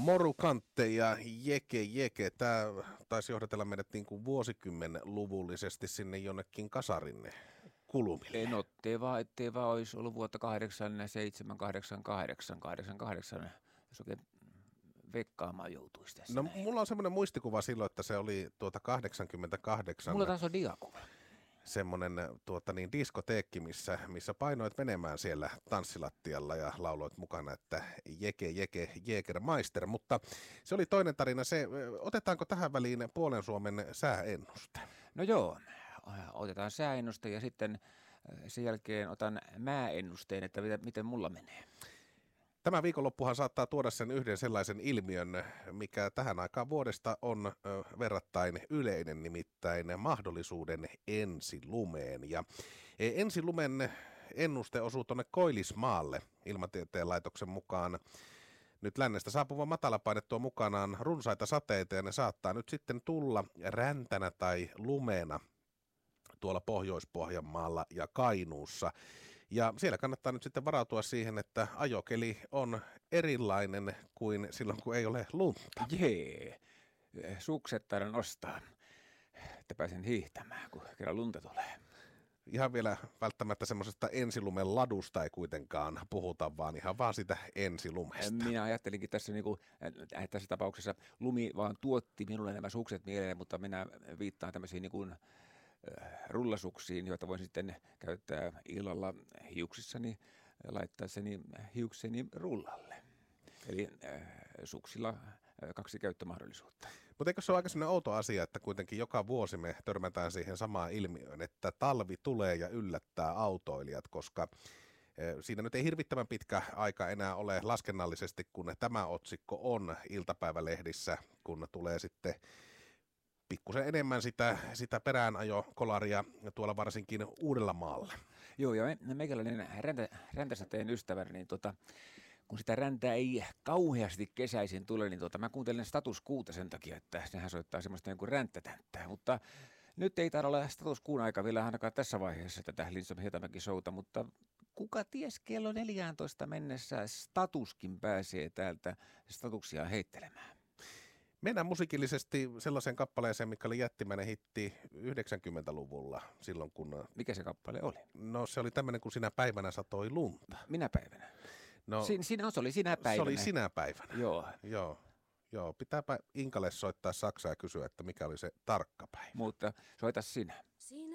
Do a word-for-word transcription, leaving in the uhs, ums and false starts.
Morukante ja Jeke Jeke. Tämä taisi johdatella meidät niin kuin vuosikymmenluvullisesti sinne jonnekin kasarinne kulumille. En ottee vaan, ettei vaan olisi ollut vuotta kahdeksankymmentäseitsemän, kahdeksankymmentäkahdeksan, kahdeksankymmentäkahdeksan, jos oikein vekkaamaan joutuisi tässä. No näin. mulla on semmoinen muistikuva silloin, että se oli tuota kahdeksankymmentäkahdeksan. Mulla taas on diakuva. Semmoinen tuota, niin diskoteekki, missä, missä painoit menemään siellä tanssilattialla ja lauloit mukana, että jeke, jeke, Jägermeister. Mutta se oli toinen tarina. Se, otetaanko tähän väliin puolen Suomen sääennuste? No joo, otetaan sääennuste ja sitten sen jälkeen otan määennusteen, että miten mulla menee. Tämä viikonloppuhan saattaa tuoda sen yhden sellaisen ilmiön, mikä tähän aikaan vuodesta on verrattain yleinen, nimittäin mahdollisuuden ensilumeen. Ja ensilumen ennuste osuu tuonne Koillismaalle ilmatieteen laitoksen mukaan. Nyt lännestä saapuva matalapaine tuo mukanaan runsaita sateita ja ne saattaa nyt sitten tulla räntänä tai lumena tuolla Pohjois-Pohjanmaalla ja Kainuussa. Ja siellä kannattaa nyt sitten varautua siihen, että ajokeli on erilainen kuin silloin, kun ei ole lunta. Jee, sukset taidan nostaa, että pääsen hiihtämään, kun kerran lunta tulee. Ihan vielä välttämättä semmoisesta ensilumen ladusta ei kuitenkaan puhuta, vaan ihan vaan sitä ensilumesta. Minä ajattelinkin tässä, niin kuin, tässä tapauksessa lumi vaan tuotti minulle nämä sukset mieleen, mutta minä viittaan tämmöisiin niin kuin rullasuksiin, joita voin sitten käyttää illalla hiuksissani, laittaessani hiukseni rullalle. Eli äh, suksilla äh, kaksi käyttömahdollisuutta. Mutta eikö se ole aika sellainen outo asia, että kuitenkin joka vuosi me törmätään siihen samaan ilmiöön, että talvi tulee ja yllättää autoilijat, koska äh, siinä nyt ei hirvittävän pitkä aika enää ole laskennallisesti, kun tämä otsikko on iltapäivälehdissä, kun tulee sitten pikkusen enemmän sitä, sitä peräänajokolaria tuolla varsinkin Uudellamaalla. Joo, ja me, meikäläinen räntä, räntäsateen ystäväni, niin tota, kun sitä räntää ei kauheasti kesäisin tule, niin tota, mä kuuntelen Status Quota sen takia, että sehän soittaa semmoista niin kuin ränttätänttää. Mutta nyt ei taida olla Status Quon aika vielä ainakaan tässä vaiheessa tätä Lindström Hietamäki-showta, mutta kuka ties kello neljätoista mennessä Statuskin pääsee täältä statuksia heittelemään. Mennään musiikillisesti sellaiseen kappaleeseen, mikä oli jättimäinen hitti yhdeksänkymmentäluvulla silloin, kun... Mikä se kappale oli? No se oli tämmöinen, kun sinä päivänä satoi lunta. Minä päivänä? No, Sin, sinä, se oli sinä päivänä. Se oli sinä päivänä. Joo. Joo. Joo, pitääpä Inkalle soittaa Saksaa ja kysyä, että mikä oli se tarkka päivä. Mutta soita sinä. Sinä